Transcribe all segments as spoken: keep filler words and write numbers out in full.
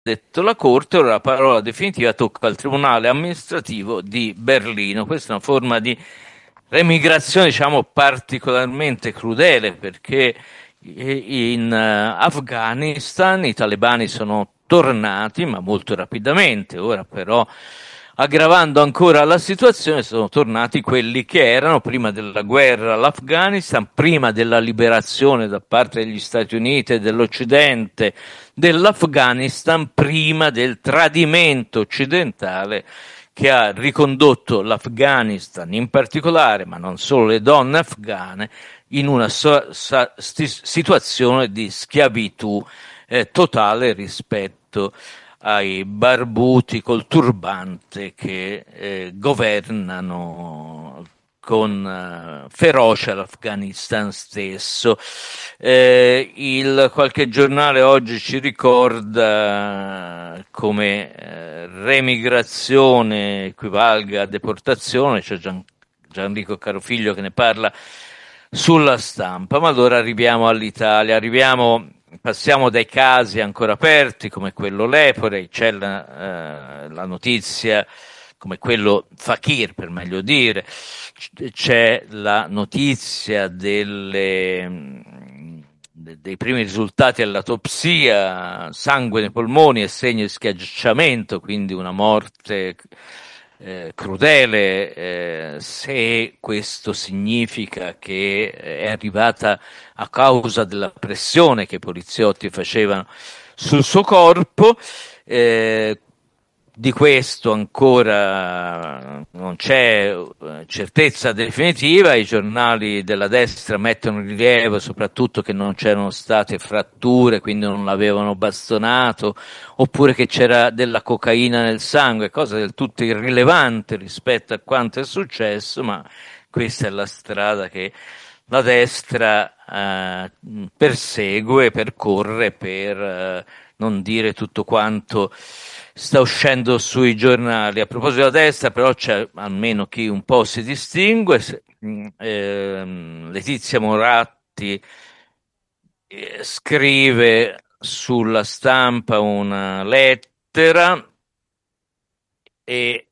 detto la Corte, ora la parola definitiva tocca al Tribunale amministrativo di Berlino. Questa è una forma di remigrazione, diciamo, particolarmente crudele, perché in Afghanistan i talebani sono tornati, ma molto rapidamente. Ora però, aggravando ancora la situazione, sono tornati quelli che erano prima della guerra all'Afghanistan, prima della liberazione da parte degli Stati Uniti e dell'Occidente dell'Afghanistan, prima del tradimento occidentale che ha ricondotto l'Afghanistan in particolare, ma non solo le donne afghane, in una so- sa- sti- situazione di schiavitù eh, totale rispetto ai barbuti col turbante che eh, governano con uh, ferocia l'Afghanistan stesso. Eh, il, qualche giornale oggi ci ricorda come eh, remigrazione equivalga a deportazione, c'è Gian, Gianrico Carofiglio che ne parla sulla Stampa. Ma allora arriviamo all'Italia, arriviamo, passiamo dai casi ancora aperti come quello Lepore, c'è la, eh, la notizia come quello Fakir, per meglio dire, c'è la notizia delle, dei primi risultati all'autopsia, sangue nei polmoni e segno di schiacciamento, quindi una morte eh, crudele. Eh, se questo significa che è arrivata a causa della pressione che i poliziotti facevano sul suo corpo, eh, di questo ancora non c'è certezza definitiva. I giornali della destra mettono in rilievo soprattutto che non c'erano state fratture, quindi non l'avevano bastonato, oppure che c'era della cocaina nel sangue, cosa del tutto irrilevante rispetto a quanto è successo, ma questa è la strada che la destra eh, persegue, percorre per eh, non dire tutto quanto sta uscendo sui giornali. A proposito della destra, però, c'è almeno chi un po' si distingue. Eh, Letizia Moratti eh, scrive sulla Stampa una lettera e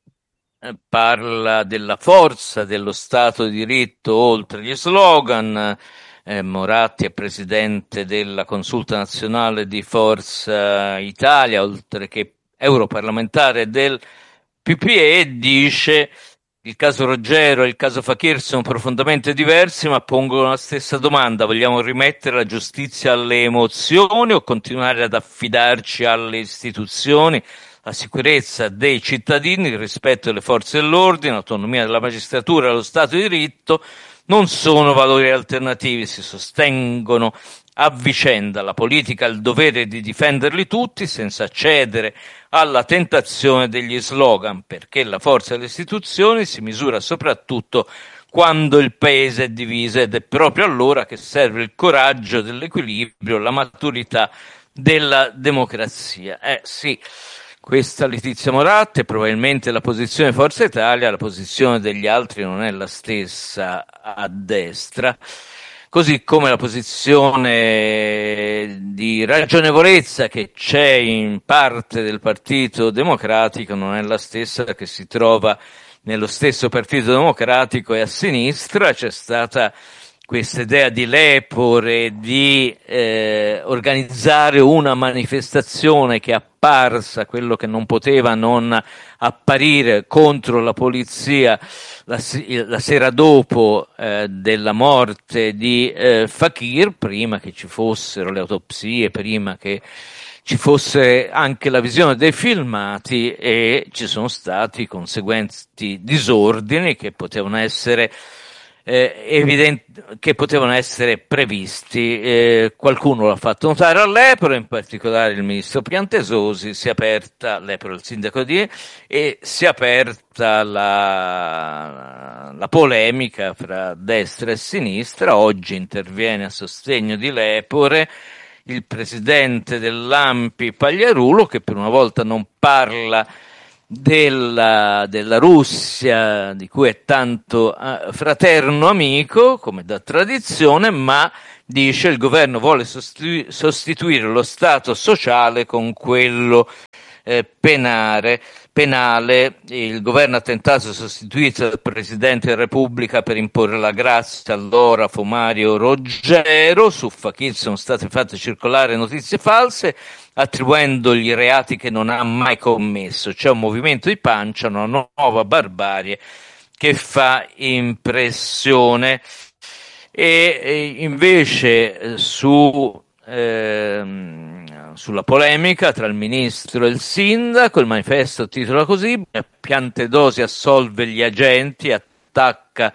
parla della forza dello Stato di diritto oltre gli slogan. Eh, Moratti è presidente della Consulta Nazionale di Forza Italia, oltre che europarlamentare del P P E, dice: il caso Roggero e il caso Fakir sono profondamente diversi, ma pongono la stessa domanda: vogliamo rimettere la giustizia alle emozioni o continuare ad affidarci alle istituzioni? La sicurezza dei cittadini, il rispetto delle forze dell'ordine, l'autonomia della magistratura e lo Stato di diritto non sono valori alternativi, si sostengono a vicenda. La politica ha il dovere di difenderli tutti senza cedere alla tentazione degli slogan, perché la forza delle istituzioni si misura soprattutto quando il paese è diviso, ed è proprio allora che serve il coraggio dell'equilibrio, la maturità della democrazia. Eh sì, questa Letizia Moratti, probabilmente la posizione di Forza Italia, la posizione degli altri non è la stessa a destra, così come la posizione di ragionevolezza che c'è in parte del Partito Democratico non è la stessa che si trova nello stesso Partito Democratico e a sinistra. C'è stata questa idea di Lepore di eh, organizzare una manifestazione che è apparsa, quello che non poteva non apparire, contro la polizia la, la sera dopo eh, della morte di eh, Fakir, prima che ci fossero le autopsie, prima che ci fosse anche la visione dei filmati, e ci sono stati conseguenti disordini che potevano essere eh, evidenti, che potevano essere previsti. Eh, qualcuno l'ha fatto notare all'Epro, in particolare il ministro Piantedosi. Si è aperta, l'Epro, il sindaco di, e si è aperta la, la polemica fra destra e sinistra. Oggi interviene a sostegno di Lepore il presidente dell'A M P I Pagliarulo, che per una volta non parla della, della Russia, di cui è tanto uh, fraterno amico, come da tradizione, ma dice il governo vuole sostitu- sostituire lo Stato sociale con quello eh, penale. penale. Il governo ha tentato di sostituirsi al Presidente della Repubblica per imporre la grazia, allora fu Mario Roggero. Su Fakir sono state fatte circolare notizie false attribuendogli reati che non ha mai commesso. C'è un movimento di pancia, una nuova barbarie che fa impressione. E invece su ehm, sulla polemica tra il ministro e il sindaco, il manifesto titola così: Piantedosi assolve gli agenti, attacca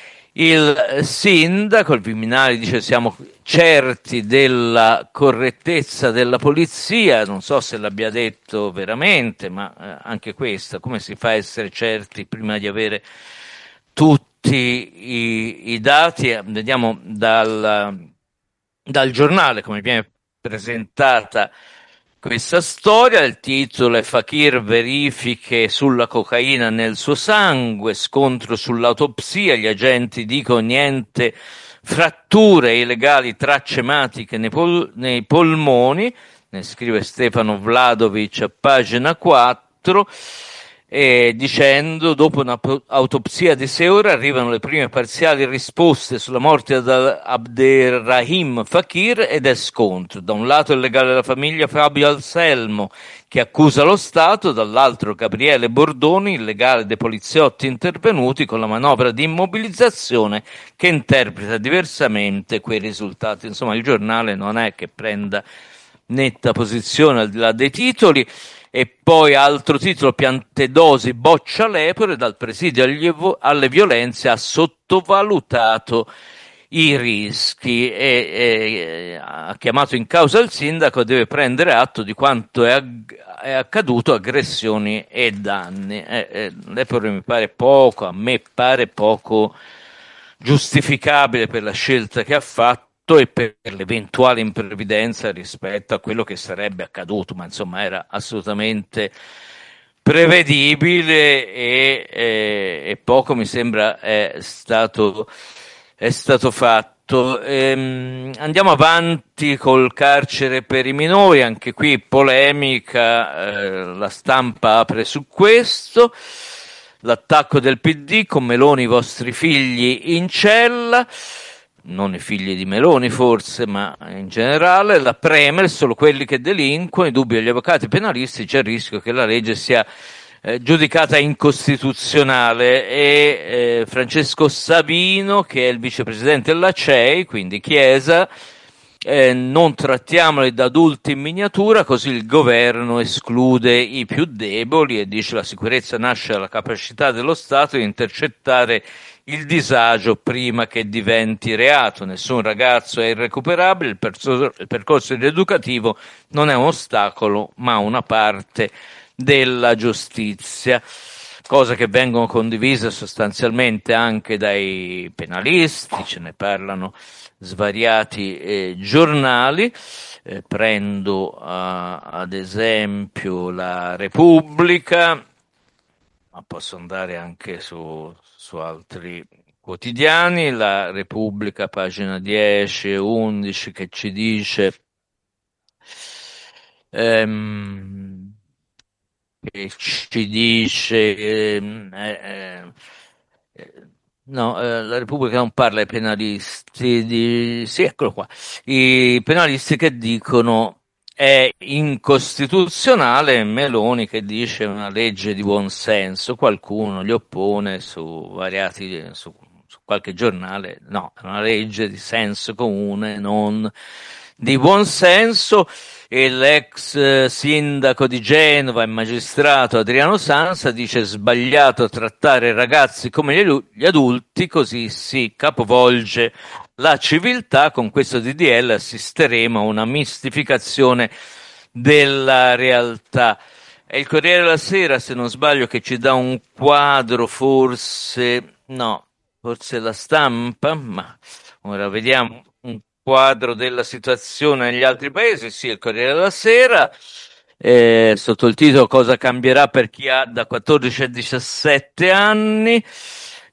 il sindaco. Il Viminali dice siamo certi della correttezza della polizia. Non so se l'abbia detto veramente, ma eh, anche questa, come si fa a essere certi prima di avere tutti i, i dati? Vediamo dal, dal giornale come viene presentata questa storia. Il titolo è Fakir verifiche sulla cocaina nel suo sangue, scontro sull'autopsia, gli agenti dicono niente fratture illegali, tracce ematiche nei, pol- nei polmoni, ne scrive Stefano Vladovic a pagina quattro. E dicendo dopo un'autopsia di sei ore arrivano le prime parziali risposte sulla morte di Abderrahim Fakir ed è scontro. Da un lato il legale della famiglia Fabio Anselmo che accusa lo Stato, dall'altro Gabriele Bordoni, il legale dei poliziotti intervenuti con la manovra di immobilizzazione che interpreta diversamente quei risultati. Insomma, il giornale non è che prenda netta posizione al di là dei titoli. E poi altro titolo: Piantedosi boccia l'Epore, dal presidio agli, alle violenze ha sottovalutato i rischi e, e ha chiamato in causa il sindaco, deve prendere atto di quanto è, è accaduto, aggressioni e danni. Eh, eh, L'Epore mi pare poco, a me pare poco giustificabile per la scelta che ha fatto e per l'eventuale imprevidenza rispetto a quello che sarebbe accaduto, ma insomma era assolutamente prevedibile e, e, e poco mi sembra è stato, è stato fatto. Ehm, andiamo avanti col carcere per i minori, anche qui polemica, eh, la stampa apre su questo. L'attacco del P D con Meloni, i vostri figli in cella. Non i figli di Meloni forse, ma in generale. La Premier, solo quelli che delinquono, i dubbi agli avvocati penalisti, c'è il rischio che la legge sia eh, giudicata incostituzionale. E eh, Francesco Savino, che è il vicepresidente della C E I, quindi Chiesa, eh, non trattiamoli da adulti in miniatura, così il governo esclude i più deboli e dice la sicurezza nasce dalla capacità dello Stato di intercettare il disagio prima che diventi reato. Nessun ragazzo è irrecuperabile, il, perso- il percorso rieducativo non è un ostacolo ma una parte della giustizia, cose che vengono condivise sostanzialmente anche dai penalisti, ce ne parlano svariati eh, giornali. Eh, prendo uh, ad esempio la Repubblica, ma posso andare anche su, su altri quotidiani. La Repubblica, pagina dieci e undici, che ci dice ehm, che ci dice ehm, eh, eh, no, eh, la Repubblica non parla ai penalisti di, sì, eccolo qua, i penalisti che dicono è incostituzionale, Meloni che dice una legge di buon senso, qualcuno gli oppone su variati, su, su qualche giornale, no, è una legge di senso comune, non di buon senso. E l'ex sindaco di Genova e magistrato Adriano Sansa dice sbagliato trattare i ragazzi come gli adulti, così si capovolge la civiltà. Con questo D D L assisteremo a una mistificazione della realtà. È il Corriere della Sera, se non sbaglio, che ci dà un quadro, forse no, forse La Stampa, ma ora vediamo un quadro della situazione negli altri paesi. Sì, il Corriere della Sera, eh, sotto il titolo cosa cambierà per chi ha da quattordici a diciassette anni.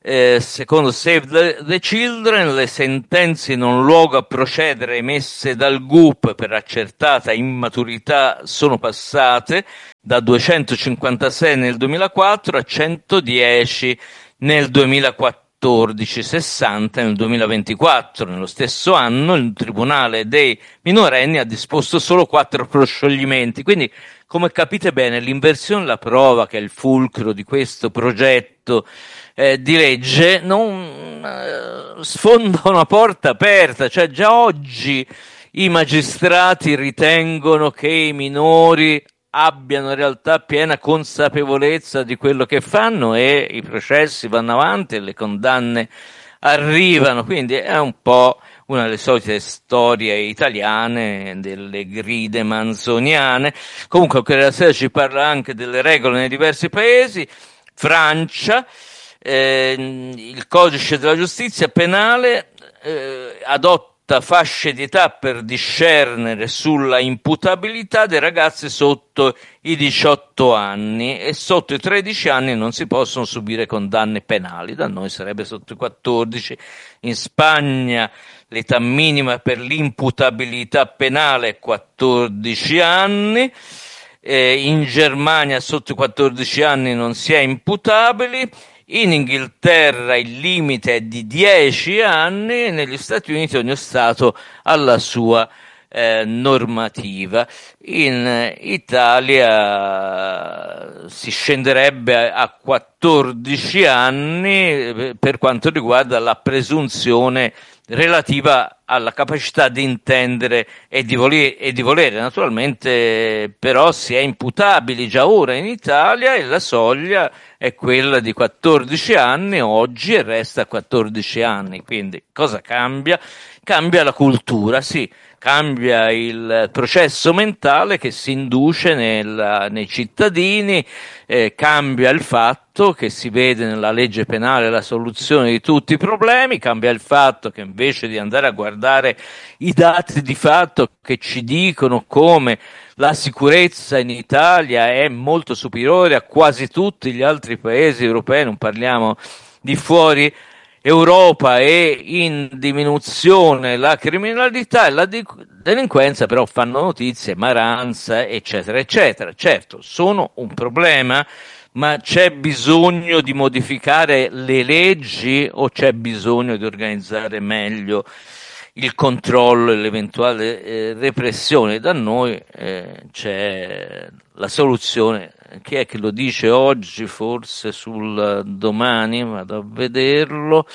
Eh, secondo Save the, the Children, le sentenze in un luogo a procedere emesse dal G U P per accertata immaturità sono passate da duecentocinquantasei nel duemilaquattro a centodieci nel duemilaquattordici, sessanta nel duemilaventiquattro. Nello stesso anno il Tribunale dei minorenni ha disposto solo quattro proscioglimenti. Quindi, come capite bene, l'inversione della prova, che è il fulcro di questo progetto eh, di legge, non eh, sfonda una porta aperta. Cioè, già oggi i magistrati ritengono che i minori abbiano in realtà piena consapevolezza di quello che fanno, e i processi vanno avanti e le condanne arrivano. Quindi è un po' una delle solite storie italiane, delle gride manzoniane. Comunque, quella sera ci parla anche delle regole nei diversi paesi. Francia, eh, il codice della giustizia penale eh, adotta fasce di età per discernere sulla imputabilità dei ragazzi sotto i diciotto anni, e sotto i tredici anni non si possono subire condanne penali. Da noi sarebbe sotto i quattordici. In Spagna l'età minima per l'imputabilità penale è quattordici anni. Eh, in Germania sotto i quattordici anni non si è imputabili. In Inghilterra il limite è di dieci anni, e negli Stati Uniti ogni Stato ha la sua eh, normativa. In Italia si scenderebbe a quattordici anni per quanto riguarda la presunzione relativa alla capacità di intendere e di, volere, e di volere. Naturalmente però si è imputabili già ora in Italia, e la soglia è quella di quattordici anni oggi, e resta a quattordici anni. Quindi cosa cambia? Cambia la cultura, sì, cambia il processo mentale che si induce nel, nei cittadini, eh, cambia il fatto che si vede nella legge penale la soluzione di tutti i problemi, cambia il fatto che invece di andare a guardare i dati di fatto che ci dicono come la sicurezza in Italia è molto superiore a quasi tutti gli altri paesi europei, non parliamo di fuori Europa, e in diminuzione la criminalità e la delinquenza, però fanno notizie, Maranza, eccetera, eccetera. Certo, sono un problema, ma c'è bisogno di modificare le leggi o c'è bisogno di organizzare meglio il controllo e l'eventuale eh, repressione? Da noi eh, c'è la soluzione. Chi è che lo dice oggi? Forse sul Domani, vado a vederlo.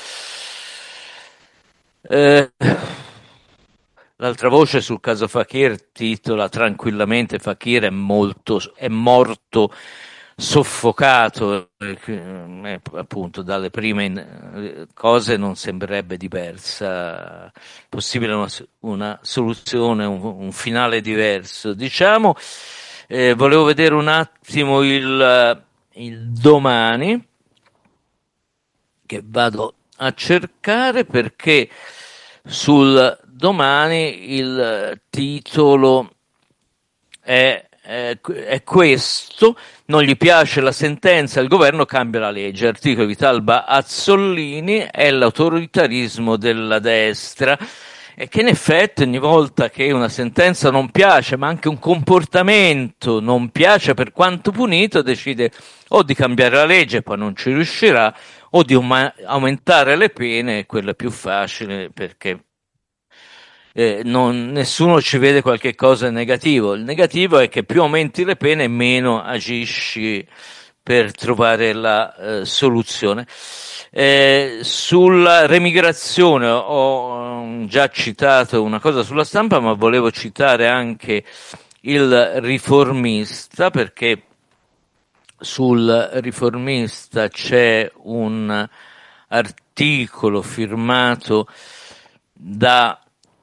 Eh, l'altra voce sul caso Fakir titola tranquillamente: Fakir è molto, è morto soffocato. Eh, appunto dalle prime cose non sembrerebbe diversa, possibile una, una soluzione, un, un finale diverso, diciamo. Eh, volevo vedere un attimo il, il Domani, che vado a cercare, perché sul Domani il titolo è, è, è questo: non gli piace la sentenza, il governo cambia la legge. Articolo di Talba Azzollini: è l'autoritarismo della destra. E che in effetti ogni volta che una sentenza non piace, ma anche un comportamento non piace per quanto punito, decide o di cambiare la legge, poi non ci riuscirà, o di uma- aumentare le pene. Quello è più facile, perché eh, non, nessuno ci vede qualche cosa negativo. Il negativo è che più aumenti le pene, meno agisci per trovare la eh, soluzione. Eh, sulla remigrazione ho già citato una cosa sulla Stampa, ma volevo citare anche il Riformista, perché sul Riformista c'è un articolo firmato da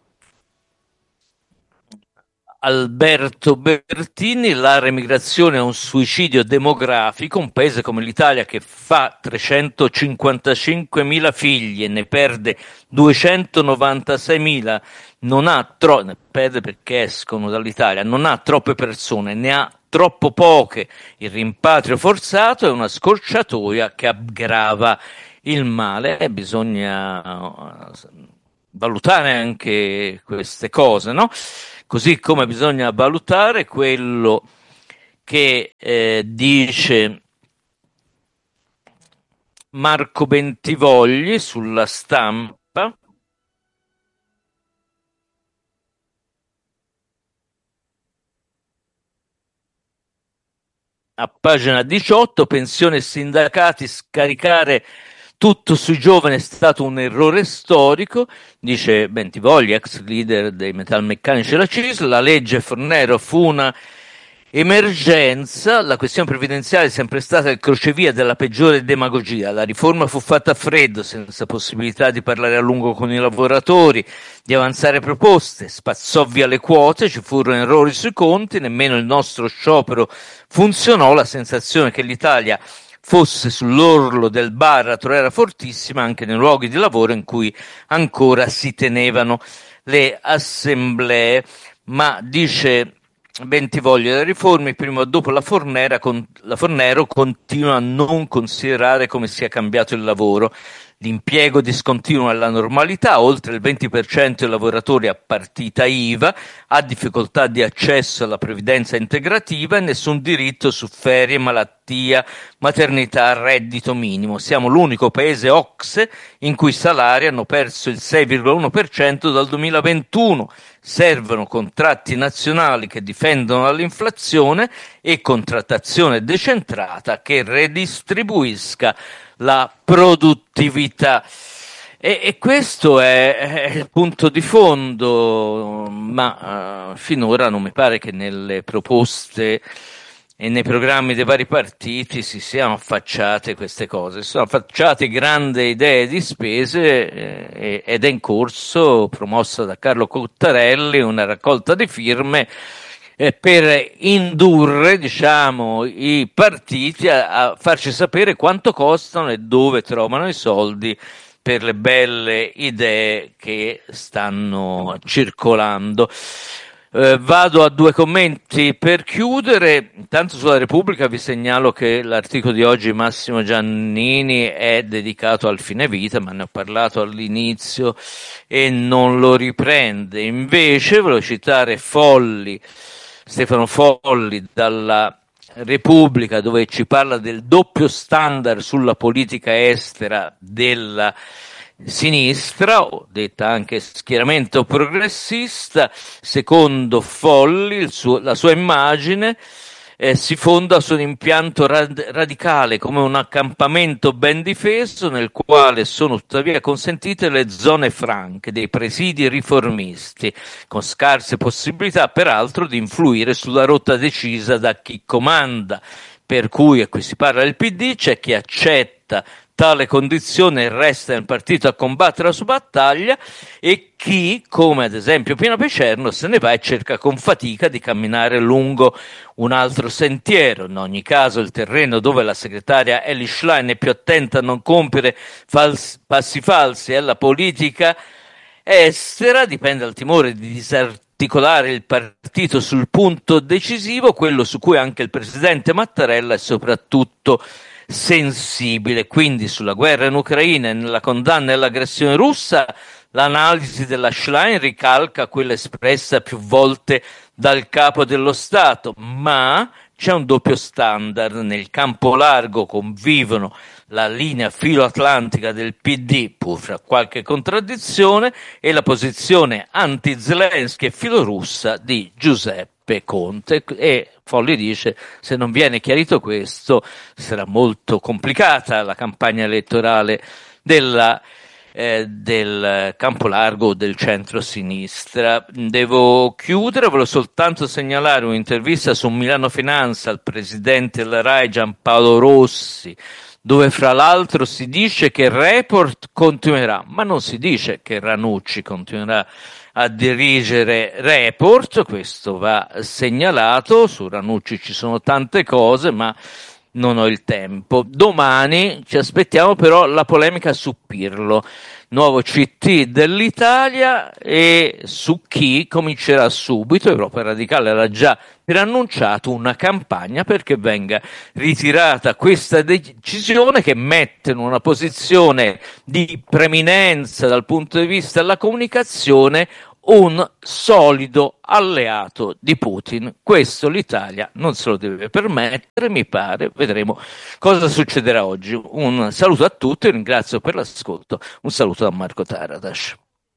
Alberto Bertini: la remigrazione è un suicidio demografico. Un paese come l'Italia, che fa trecentocinquantacinquemila figli e ne perde duecentonovantaseimila, non ha tro- ne perde perché escono dall'Italia, non ha troppe persone, ne ha troppo poche. Il rimpatrio forzato è una scorciatoia che aggrava il male, e bisogna valutare anche queste cose, no? Così come bisogna valutare quello che eh, dice Marco Bentivogli sulla Stampa. A pagina diciotto, pensione e sindacati, scaricare tutto sui giovani è stato un errore storico, dice Bentivogli, ex leader dei metalmeccanici della C I S L. La legge Fornero fu una emergenza, la questione previdenziale è sempre stata il crocevia della peggiore demagogia. La riforma fu fatta a freddo, senza possibilità di parlare a lungo con i lavoratori, di avanzare proposte, spazzò via le quote, ci furono errori sui conti, nemmeno il nostro sciopero funzionò. La sensazione che l'Italia fosse sull'orlo del baratro era fortissima anche nei luoghi di lavoro in cui ancora si tenevano le assemblee. Ma dice Bentivogli, le riforme prima o dopo la, Fornera, con, la Fornero continua a non considerare come sia cambiato il lavoro. L'impiego discontinua alla normalità, oltre il venti per cento dei lavoratori a partita I V A ha difficoltà di accesso alla previdenza integrativa e nessun diritto su ferie, malattia, maternità, reddito minimo. Siamo l'unico paese O C S E in cui i salari hanno perso il sei virgola uno per cento dal duemilaventuno. Servono contratti nazionali che difendono dall'inflazione e contrattazione decentrata che redistribuisca la produttività. E, e questo è, è il punto di fondo, ma uh, finora non mi pare che nelle proposte e nei programmi dei vari partiti si siano affacciate queste cose. Si sono affacciate grandi idee di spese eh, ed è in corso, promossa da Carlo Cottarelli, una raccolta di firme eh, per indurre, diciamo, i partiti a, a farci sapere quanto costano e dove trovano i soldi per le belle idee che stanno circolando. Eh, vado a due commenti per chiudere. Intanto sulla Repubblica vi segnalo che l'articolo di oggi Massimo Giannini è dedicato al fine vita, ma ne ho parlato all'inizio e non lo riprende. Invece volevo citare Folli, Stefano Folli dalla Repubblica, dove ci parla del doppio standard sulla politica estera della sinistra, o detta anche schieramento progressista. Secondo Folli, il suo, la sua immagine eh, si fonda su un impianto rad- radicale come un accampamento ben difeso nel quale sono tuttavia consentite le zone franche dei presidi riformisti, con scarse possibilità peraltro di influire sulla rotta decisa da chi comanda. Per cui, e qui si parla del P D, c'è chi accetta tale condizione e resta nel partito a combattere la sua battaglia, e chi, come ad esempio Pino Picerno, se ne va e cerca con fatica di camminare lungo un altro sentiero. In ogni caso il terreno dove la segretaria Elly Schlein è più attenta a non compiere fals- passi falsi è la politica estera, dipende dal timore di disarticolare il partito sul punto decisivo, quello su cui anche il presidente Mattarella è soprattutto sensibile. Quindi sulla guerra in Ucraina e nella condanna dell'aggressione russa l'analisi della Schlein ricalca quella espressa più volte dal capo dello Stato, ma c'è un doppio standard. Nel campo largo convivono la linea filoatlantica del P D, pur fra qualche contraddizione, e la posizione anti-Zelensky e filorussa di Giuseppe Conte. E Folli dice: se non viene chiarito questo sarà molto complicata la campagna elettorale della Eh, del campo largo o del centro-sinistra. Devo chiudere, volevo soltanto segnalare un'intervista su Milano Finanza al presidente della RAI Giampaolo Rossi, dove fra l'altro si dice che Report continuerà, ma non si dice che Ranucci continuerà a dirigere Report. Questo va segnalato. Su Ranucci ci sono tante cose, ma non ho il tempo. Domani ci aspettiamo però la polemica su Pirlo, nuovo C T dell'Italia, e su chi comincerà subito. Europa Radicale era già preannunciato una campagna perché venga ritirata questa decisione che mette in una posizione di preminenza dal punto di vista della comunicazione un solido alleato di Putin. Questo l'Italia non se lo deve permettere, mi pare. Vedremo cosa succederà oggi. Un saluto a tutti, ringrazio per l'ascolto, un saluto da Marco Taradas.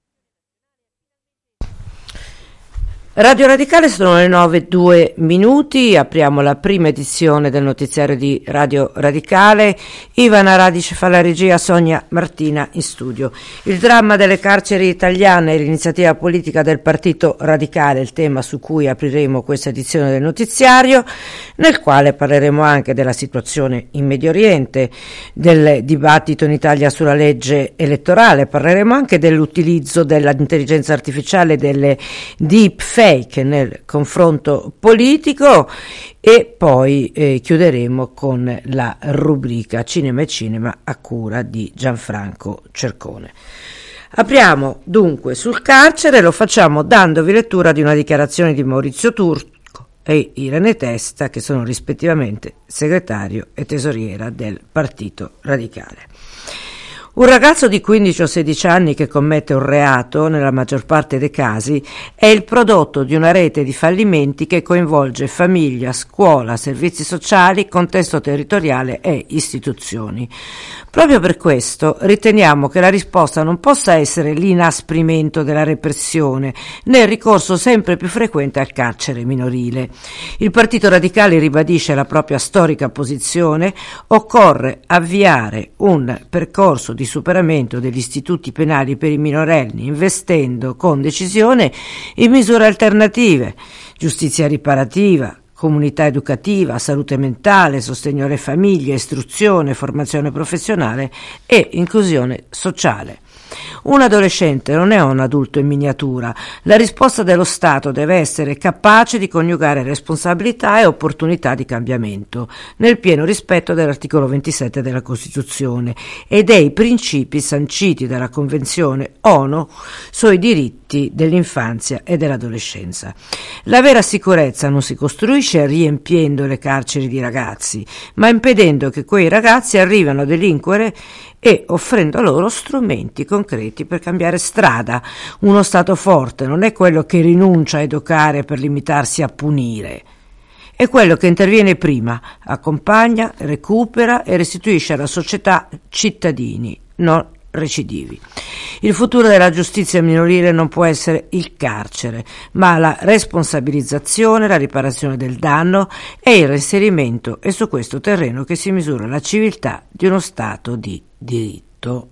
Radio Radicale, sono le nove e due minuti, apriamo la prima edizione del notiziario di Radio Radicale. Ivana Radice fa la regia, Sonia Martina in studio. Il dramma delle carceri italiane e l'iniziativa politica del Partito Radicale, il tema su cui apriremo questa edizione del notiziario, nel quale parleremo anche della situazione in Medio Oriente, del dibattito in Italia sulla legge elettorale, parleremo anche dell'utilizzo dell'intelligenza artificiale, delle deepfake nel confronto politico, e poi eh, chiuderemo con la rubrica Cinema e Cinema a cura di Gianfranco Cercone. Apriamo dunque sul carcere, lo facciamo dandovi lettura di una dichiarazione di Maurizio Turco e Irene Testa, che sono rispettivamente segretario e tesoriera del Partito Radicale. Un ragazzo di quindici o sedici anni che commette un reato, nella maggior parte dei casi, è il prodotto di una rete di fallimenti che coinvolge famiglia, scuola, servizi sociali, contesto territoriale e istituzioni. Proprio per questo riteniamo che la risposta non possa essere l'inasprimento della repressione, né il ricorso sempre più frequente al carcere minorile. Il Partito Radicale ribadisce la propria storica posizione: occorre avviare un percorso di superamento degli istituti penali per i minorenni, investendo con decisione in misure alternative, giustizia riparativa, comunità educativa, salute mentale, sostegno alle famiglie, istruzione, formazione professionale e inclusione sociale. Un adolescente non è un adulto in miniatura. La risposta dello Stato deve essere capace di coniugare responsabilità e opportunità di cambiamento, nel pieno rispetto dell'articolo ventisette della Costituzione e dei principi sanciti dalla Convenzione ONU sui diritti dell'infanzia e dell'adolescenza. La vera sicurezza non si costruisce riempiendo le carceri di ragazzi, ma impedendo che quei ragazzi arrivino a delinquere e offrendo loro strumenti concreti per cambiare strada. Uno Stato forte non è quello che rinuncia a educare per limitarsi a punire, è quello che interviene prima, accompagna, recupera e restituisce alla società cittadini, non recidivi. Il futuro della giustizia minorile non può essere il carcere, ma la responsabilizzazione, la riparazione del danno e il reinserimento, è su questo terreno che si misura la civiltà di uno Stato di diritto.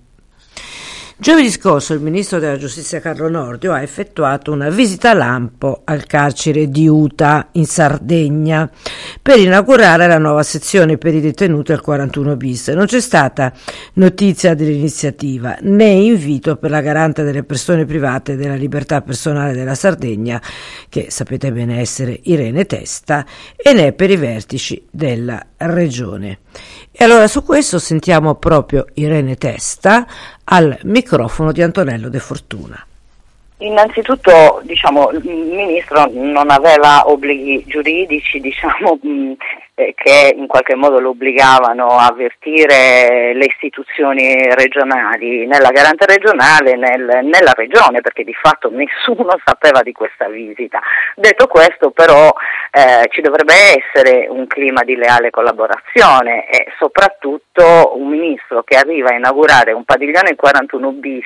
Giovedì scorso il ministro della giustizia Carlo Nordio ha effettuato una visita lampo al carcere di Uta in Sardegna per inaugurare la nuova sezione per i detenuti al quarantuno bis. Non c'è stata notizia dell'iniziativa né invito per la garante delle persone private della libertà personale della Sardegna, che sapete bene essere Irene Testa, e né per i vertici della regione. E allora su questo sentiamo proprio Irene Testa al microfono di Antonello De Fortuna. Innanzitutto, diciamo, il ministro non aveva obblighi giuridici, diciamo, mh, eh, che in qualche modo lo obbligavano a avvertire le istituzioni regionali, nella garante regionale, nel, nella regione, perché di fatto nessuno sapeva di questa visita. Detto questo, però, eh, ci dovrebbe essere un clima di leale collaborazione e soprattutto un ministro che arriva a inaugurare un padiglione quarantuno bis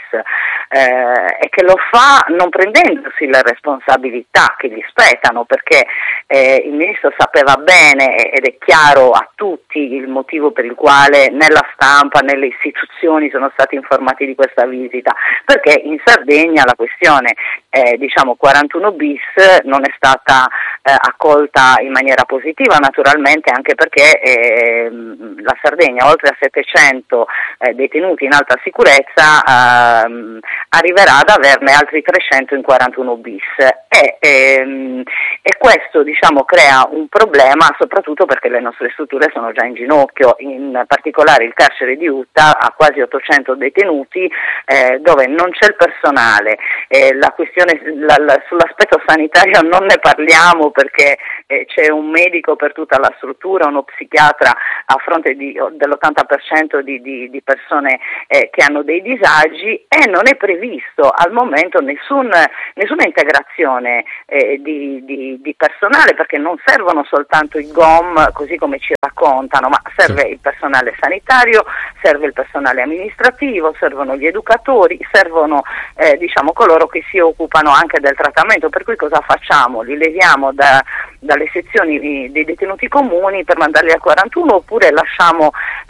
eh, e che lo fa non prendendosi le responsabilità che gli spettano, perché eh, il ministro sapeva bene ed è chiaro a tutti il motivo per il quale nella stampa, nelle istituzioni sono stati informati di questa visita, perché in Sardegna la questione eh, diciamo quarantuno bis non è stata eh, accolta in maniera positiva, naturalmente, anche perché eh, la Sardegna, oltre a settecento eh, detenuti in alta sicurezza, ehm, arriverà ad averne altri trecento in quarantuno bis e, ehm, e questo, diciamo, crea un problema, soprattutto perché le nostre strutture sono già in ginocchio, in particolare il carcere di Utah ha quasi ottocento detenuti eh, dove non c'è il personale, eh, la questione la, la, sull'aspetto sanitario non ne parliamo perché eh, c'è un medico per tutta la struttura, uno psichiatra a fronte di, dell'ottanta per cento di, di, di persone eh, che hanno dei disagi e non è previsto al momento nessun, nessuna integrazione eh, di, di, di personale, perché non servono soltanto i G O M così come ci raccontano, ma serve il personale sanitario, serve il personale amministrativo, servono gli educatori, servono eh, diciamo coloro che si occupano anche del trattamento, per cui cosa facciamo? Li leviamo da, dalle sezioni dei detenuti comuni per mandarli al quarantuno oppure lasciamo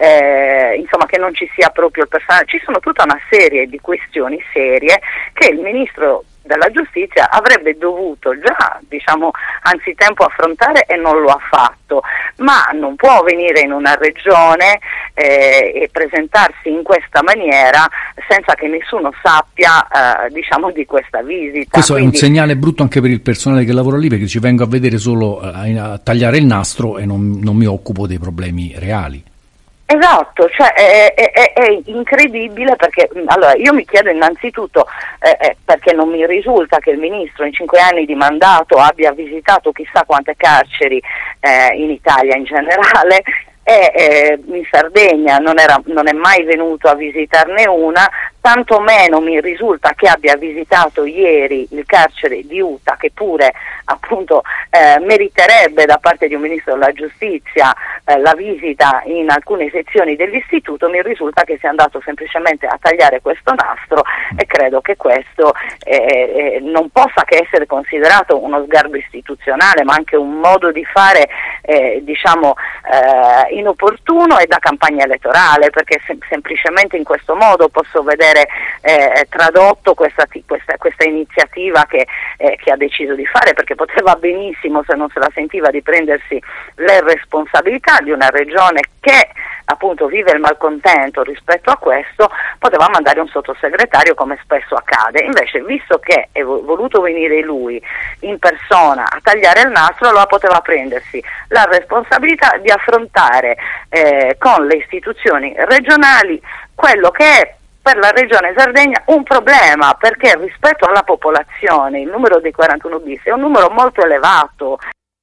eh, insomma che non ci sia proprio il personale? Ci sono tutta una serie di questioni serie che il ministro della giustizia avrebbe dovuto già, diciamo, anzitempo affrontare e non lo ha fatto, ma non può venire in una regione eh, e presentarsi in questa maniera senza che nessuno sappia eh, diciamo di questa visita. Questo Quindi, è un segnale brutto anche per il personale che lavora lì, perché ci vengo a vedere solo a, a tagliare il nastro e non, non mi occupo dei problemi reali. Esatto, cioè è, è, è incredibile perché allora io mi chiedo innanzitutto eh, eh, perché non mi risulta che il ministro in cinque anni di mandato abbia visitato chissà quante carceri eh, in Italia in generale e eh, in Sardegna non, era, non è mai venuto a visitarne una, tantomeno mi risulta che abbia visitato ieri il carcere di Utah, che pure appunto eh, meriterebbe da parte di un ministro della giustizia eh, la visita in alcune sezioni dell'istituto. Mi risulta che sia andato semplicemente a tagliare questo nastro e credo che questo eh, eh, non possa che essere considerato uno sgarbo istituzionale, ma anche un modo di fare eh, diciamo eh, inopportuno e da campagna elettorale, perché sem- semplicemente in questo modo posso vedere eh, tradotto questa, questa, questa iniziativa che, eh, che ha deciso di fare, perché poteva benissimo, se non se la sentiva, di prendersi le responsabilità di una regione che appunto vive il malcontento rispetto a questo, poteva mandare un sottosegretario come spesso accade. Invece, visto che è voluto venire lui in persona a tagliare il nastro, allora poteva prendersi la responsabilità di affrontare eh, con le istituzioni regionali quello che è per la regione Sardegna un problema, perché rispetto alla popolazione il numero dei quarantuno bis è un numero molto elevato.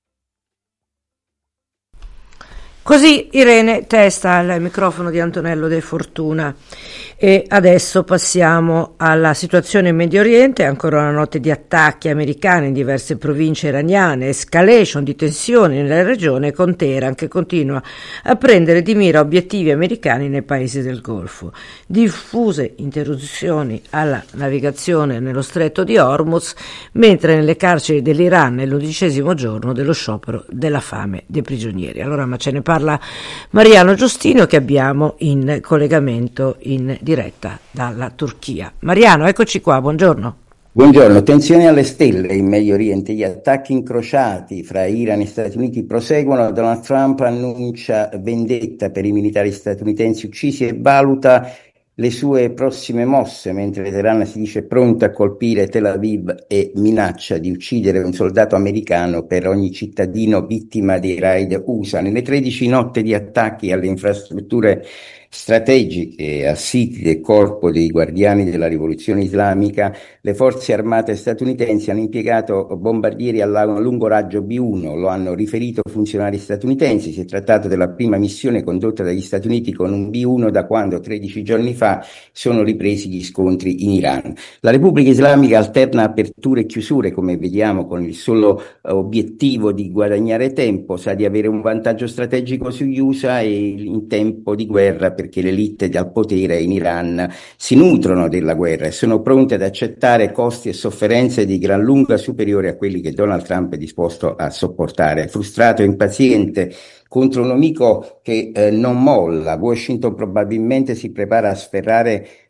Così Irene Testa al microfono di Antonello De Fortuna. E adesso passiamo alla situazione in Medio Oriente. Ancora una notte di attacchi americani in diverse province iraniane, escalation di tensioni nella regione, con Teheran che continua a prendere di mira obiettivi americani nei paesi del Golfo. Diffuse interruzioni alla navigazione nello stretto di Hormuz, mentre nelle carceri dell'Iran è l'undicesimo giorno dello sciopero della fame dei prigionieri. Allora, ma ce ne parla Mariano Giustino, che abbiamo in collegamento in diretta dalla Turchia. Mariano, eccoci qua, buongiorno. Buongiorno, tensioni alle stelle in Medio Oriente, gli attacchi incrociati fra Iran e Stati Uniti proseguono. Donald Trump annuncia vendetta per i militari statunitensi uccisi e valuta le sue prossime mosse, mentre Teheran si dice pronta a colpire Tel Aviv e minaccia di uccidere un soldato americano per ogni cittadino vittima dei raid U S A. Nelle tredici notti di attacchi alle infrastrutture strategiche, a siti del corpo dei guardiani della rivoluzione islamica, le forze armate statunitensi hanno impiegato bombardieri a lungo raggio B uno, lo hanno riferito funzionari statunitensi. Si è trattato della prima missione condotta dagli Stati Uniti con un B uno da quando tredici giorni fa sono ripresi gli scontri in Iran. La Repubblica Islamica alterna aperture e chiusure, come vediamo, con il solo uh, obiettivo di guadagnare tempo, sa di avere un vantaggio strategico sugli U S A e in tempo di guerra, perché le elite al potere in Iran si nutrono della guerra e sono pronte ad accettare costi e sofferenze di gran lunga superiori a quelli che Donald Trump è disposto a sopportare. Frustrato e impaziente contro un nemico che eh, non molla, Washington probabilmente si prepara a sferrare